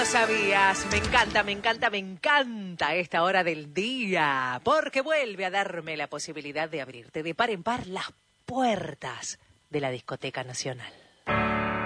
sabías. Me encanta, me encanta, me encanta esta hora del día, porque vuelve a darme la posibilidad de abrirte de par en par las puertas de la Discoteca Nacional.